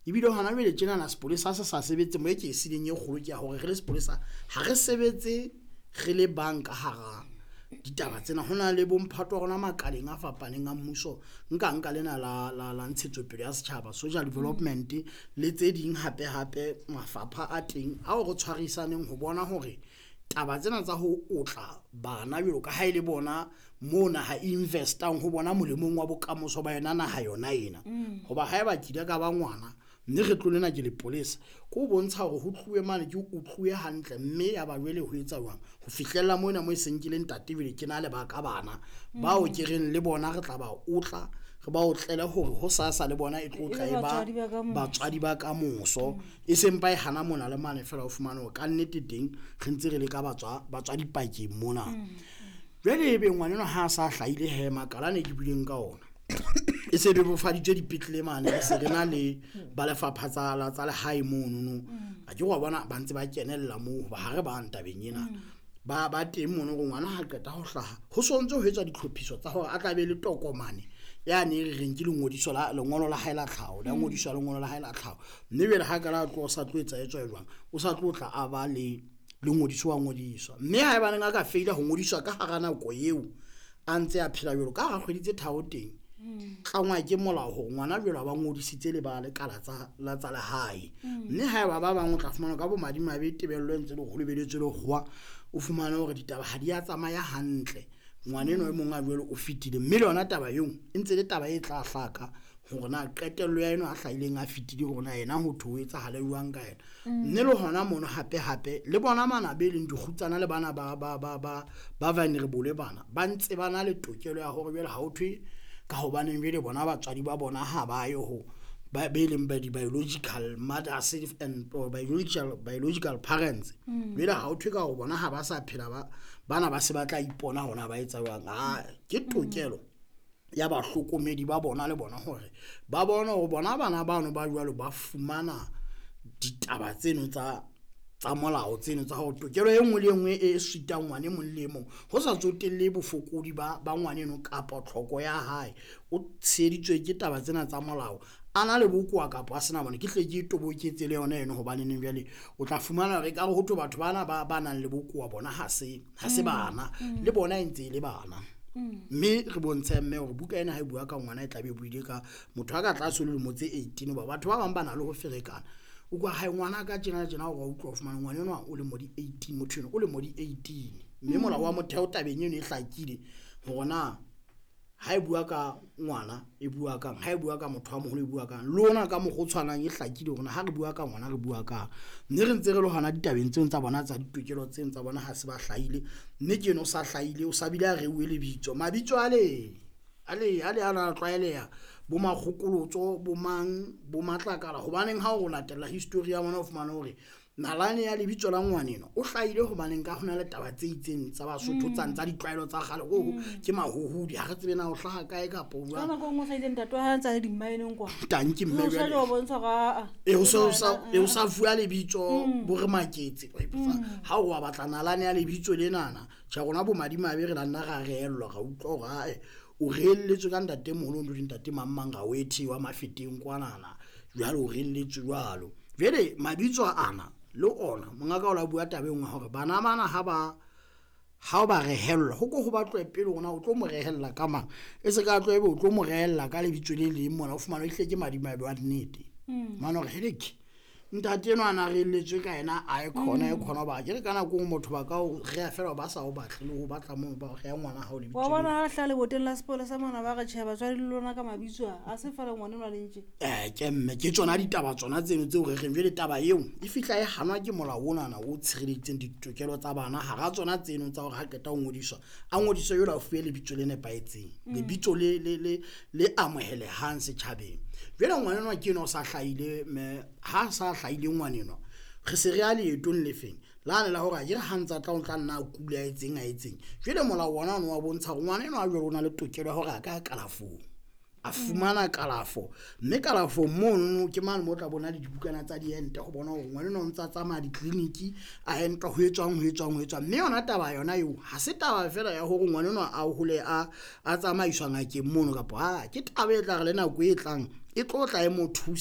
ebile hana jwale tjena na sepolesa sa sebetse mo ke sileng e kgolo ke ya hore re le sepolesa ha re sebetse re le banka hara ditaba tsena hona le bomphato rona makaleng a fapaneng a mmuso nka lena la ntshetsopele ya setjhaba social development le tse ding hape mafapha a teng a ho re tshwarisaneng ho bona hore taba tsena tsa ho otla bana jwalo ka ha ile bona mona ha investang ho bona molemong wa bokamoso ba yona naha yona ena hoba ha eba kida ka ba ngwana mme re tlolena ke le polisa go bontsha hore ho tluwe mane ke utluwe hantle mme ya ba jwele ho etsa jwang ho fihlella mona mo senkileng tativile ke na le ba ka bana ba o ke reng le bona re tla ba otla re ba o tlela hore ho sasa le bona e tlotla e ba batswadi ba ka moso e sempa e hana mona le mane fela o fumana ka nnete teng re ntse re le ka batswadi pakeng mona jwale ebe ngwaneno ha sa hlaile he makalane ke bileng ka ona e se be bofaditswe dipitlele mane e se rena le ba lefapha tsa le hae mono a ke go bona ba ntse ba kenella mo ba ha re ba ntabeng ena ba teng mono go ngwana ha qeta ho hlaha ho sontse ho etsa ditlhophiso tsa hore a tla be le tokomane yani re reng ke lengodiso la lengolo la hae la tlhaho la ngodiso la lengolo la hae la tlhaho mme be le ha ka la tlo sa tlo etsa etswa jwang o sa tlo tla a ba le ngodiso wa ngodiswa mme ha eba neng a ka feila ho ngodiswa ka hara nako eo a ntse a phela jwalo ka ga kgweditse thao teng tlangwa ke molao ho ngwana jwalo ba ngodisitse le ba le kala tsa le hae mme ha eba ba bang o tla fumana ka bo madimabe tebello ntse le go lebeletse le goa o fumana hore ditaba ha di a tsamaya hantle ngwaneno e mong a jwalo o fitile mme le yona taba yong e ntse le taba e tla hlaka hore na qetello ya ena a hlaileng a fitile hore na yena ho thoetsa ha le jwang ka ena mme le hona mono hape le bona mana be leng dikhutsana le bana ba vulnerable bana ba ntse bana le tokelo ya hore jwale ha o thwe ka hobaneng jwale bona batswadi ba bona ha ba yo ho ba be leng ba di biological mothers and biological parents jwale ha o thwe ka ho bona ha ba sa phela bana ba se ba tla ipona hona ba etsa jwang ke tokelo ya ba hlokomedi ba bona le bona hore ba bona ho bona bana bano ba jwalo ba fumana ditaba tseno tsa molao tseno tsa ho tokelo e nngwe le nngwe e sitang ngwane mong le mong ho sa tsotelle bofokodi ba ngwaneno kapa tlhoko ya hae o tsheditswe ke taba tsena tsa molao ana le bokwa kapa a sena bona ke hle ke toboketse le yona eno hobane ne bjale o tla fumana re ka re ho to batho bana ba nang le bokwa bona ha se bana le bona e ntse le bana mme re bontshe mme hore buka ena ha e bua ka ngwana e tla be buile ka motho a ka tlatse le motse 18 ba batho ba bang ba na le ho ferekana o kwa ha ngwana ka tjena go utlwa fumana ngwana eno o le mo di 18 motho eno o le mo di 18 mme mola wa motheo tabeng eno e hlakile hona ha e bua ka ngwana e bua ka ha e bua ka motho wa moholo e bua ka lona ka mo go tshwanang e hlakile hona ha re bua ka ngwana re bua ka mme re ntse re le hana ditabeng tseo tsa bona tsa ditokelo tseo tsa bona ha se ba hlaile mme ke no sa hlaile o sa bile a re uwe le bitso mabitso ale ana tlwaeleha bo makgokolotso bo mang bo matlakala hobaneng ha o latela history ya bona o fumana hore nalane ya lebitso la ngwaneno o hlaile hobaneng ka hona le taba tse itseng tsa Basotho tsa ditlwaelo tsa gale go ke mahuhudi ha re tsebe na o hlaga kae ka po jwa kana go mo hlaile ntate wa hantsa le dimmaeneng kwa tanki mme o sa bontsha ga o sa fua lebitso bo re maketse ha o wa batla nalane ya lebitso le nana tja gona bo madimabe re la nna ga re elwa ga utlwa ga o reelletswe ka ntate moholo ndo ntate mammang ga wethi wa mafeteng kwanana jwalo o reelletswe jwalo jwale mabitso ana le ona monga ka ola bua tabeng wa hore bana ha ba rehella ho go batlwe pele ona o tlo mo rehella ka mang e se ka tlo ebe o tlo mo rehella ka lebitso le leng mona o fumana ile ke madimabe wa nnete mana re heleki ntate eno ana re letswe ka ena a e khona ba ke re kana go motho ba ka re fela ba sa o batle le go batla mo ba ge ngwana ha o lebitso wa bona hla le boteng la sepole sa mona ba ga tshaba tswa le lona ka mabitso a se fela ngwana wa lentse ke mme ke tsona ditaba tsona tseno tseo re reng le taba eo e fitla e hanwa ke mola wona na o tshireletseng ditokelo tsa bana ha ga tsona tseno tsa hore ha keta o ngodiswa a ngodiso yo la fuwe le bitso le nepaetseng le bitso le amohele hanse thabeng jela ngwana wa ke no sa hlaile me ha sa hlaile ngwaneno re se re a leetong le feng la la hore a jere hantsa tla o tla nna a kula a etseng jele mola wona no wa bontsha ngwaneno a jere ona le tokelo hore a ka kalafo a fumana kalafo mme kalafo mono ke mane mo tla bona dibukana tsa diente go bona hore ngwaneno o ntsa tsamaya dikliniki a enta ho etswang mme yona taba yona eo ha se taba fela ya hore ngwaneno a hole a tsamaiswa ngakeng mono ka ke taba e tla re le nako e tlang e tlo tla e mo